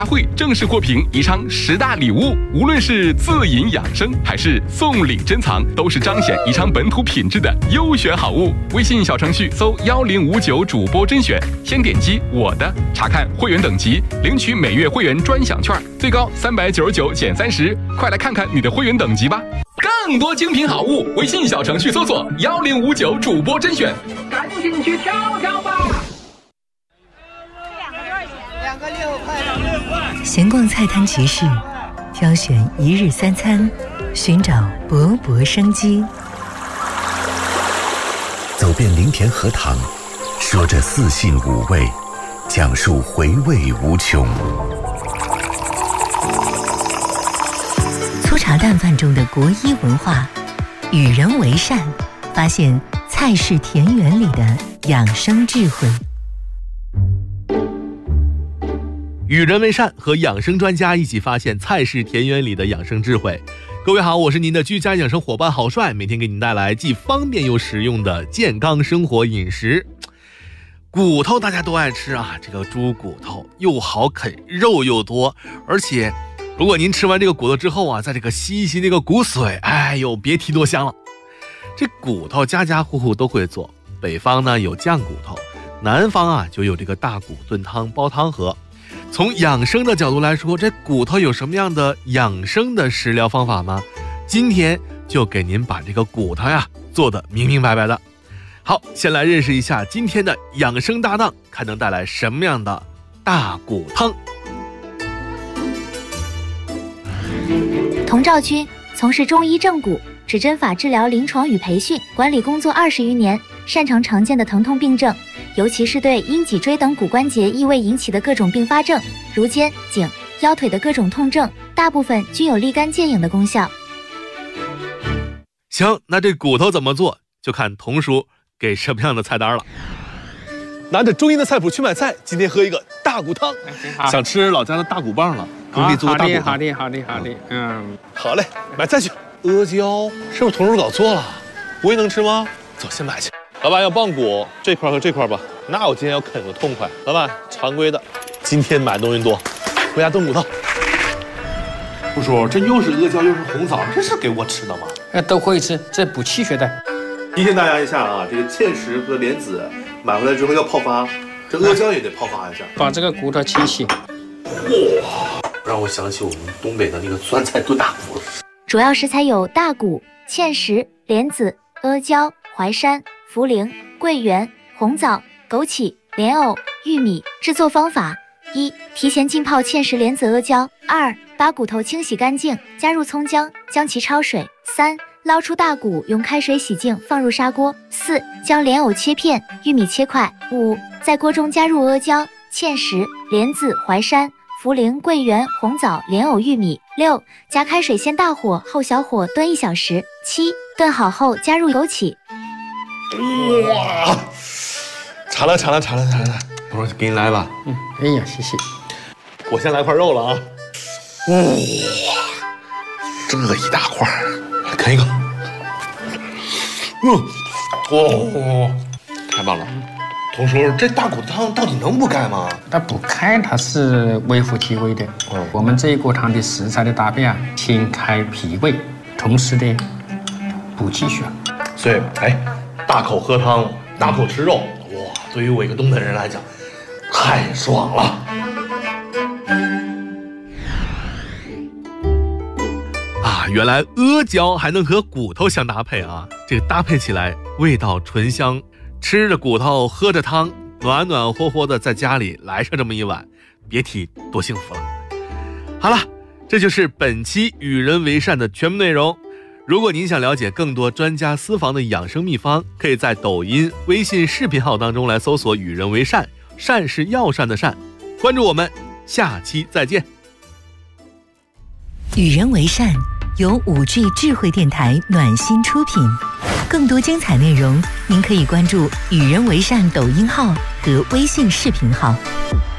大会正式获评宜昌10大礼物，无论是自饮养生还是送礼珍藏，都是彰显宜昌本土品质的优选好物。微信小程序搜1059主播甄选，先点击我的，查看会员等级，领取每月会员专享券，最高399减30，快来看看你的会员等级吧！更多精品好物，微信小程序搜索1059主播甄选，赶紧去挑挑吧！ 两个6块。 闲逛菜摊集市，挑选一日三餐，寻找勃勃生机。 走遍林田荷塘，说着4性5味，讲述回味无穷。 粗茶淡饭中的国医文化，与人为善，发现菜市田园里的养生智慧。 与人为善，和养生专家一起发现菜市田园里的养生智慧。各位好，我是您的居家养生伙伴郝帅，每天给您带来既方便又实用的健康生活饮食。骨头大家都爱吃啊，这个猪骨头又好啃，肉又多，而且如果您吃完这个骨头之后啊，在这个吸一吸那个骨髓，哎呦，别提多香了。这骨头家家户户都会做，北方呢有酱骨头，南方啊就有这个大骨炖汤煲汤盒。从养生的角度来说，这骨头有什么样的养生的食疗方法吗？今天就给您把这个骨头呀做得明明白白的。好，先来认识一下今天的养生搭档，看能带来什么样的大骨汤。 童兆军从事中医正骨、指针法治疗临床与培训管理工作20余年，擅长常见的疼痛病症，尤其是对阴脊椎等骨关节异位引起的各种并发症，如肩、颈、腰腿的各种痛症，大部分均有立竿见影的功效。 行，那这骨头怎么做，就看童叔给什么样的菜单了。拿着中医的菜谱去买菜，今天喝一个大骨汤。想吃老家的大骨棒了，可以做个大骨汤。 好的， 好嘞，买菜去。阿胶是不是童叔搞错了？我也能吃吗？走，先买去。老板要棒骨，这块和这块吧。那我今天要啃个痛快。老板，常规的。今天买东西多，回家炖骨头。不叔，这又是阿胶又是红枣，这是给我吃的吗？ 都可以吃，这补气血的。 提醒大家一下啊，这个芡实和莲子买回来之后要泡发，这阿胶也得泡发一下。 把这个骨头清洗。 哇，让我想起我们东北的那个酸菜炖大骨。 主要食材有大骨、芡实、莲子、阿胶、淮山、茯苓、桂圆、红枣、枸杞、莲藕、玉米。制作方法： 1. 提前浸泡芡实、莲子、阿胶。 2. 把骨头清洗干净，加入葱姜，将其焯水。 3. 捞出大骨，用开水洗净，放入砂锅。 4. 将莲藕切片，玉米切块。 5. 在锅中加入阿胶、芡实、莲子、淮山、茯苓、桂圆、红枣、莲藕、玉米。 6. 加开水，先大火后小火炖1小时。 7. 炖好后加入枸杞。 哇，馋了！我说给你来吧。 哎呀，谢谢。 我先来块肉了啊。哇，这一大块，啃一个。哇，太棒了！童叔，这大骨汤到底能补钙吗？ 它补开，它是微乎其微的。我们这一锅汤的食材的搭配啊，清开脾胃，同时的补气血。 所以，大口喝汤，大口吃肉，哇，对于我一个东北人来讲，太爽了。原来阿胶还能和骨头相搭配啊！这个搭配起来味道醇香，吃着骨头喝着汤，暖暖和和的在家里来上这么一碗，别提多幸福了。好了，这就是本期与人为善的全部内容。如果您想了解更多专家私房的养生秘方，可以在抖音、微信视频号当中来搜索与人为善，善是药膳的善。关注我们，下期再见。 与人为善由5G 智慧电台暖心出品，更多精彩内容您可以关注与人为善抖音号和微信视频号。